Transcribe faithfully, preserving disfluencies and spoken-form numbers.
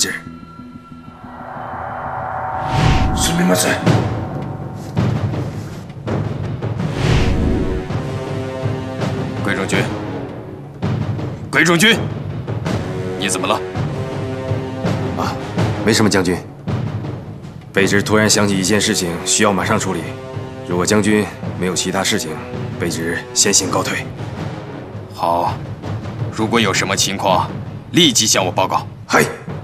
置。すみません。 桂仲君，桂仲君，你怎么了？ 啊，没什么，将军。卑职突然想起一件事情，需要马上处理。如果将军没有其他事情，卑职先行告退。 好，如果有什么情况，立即向我报告。 嗨。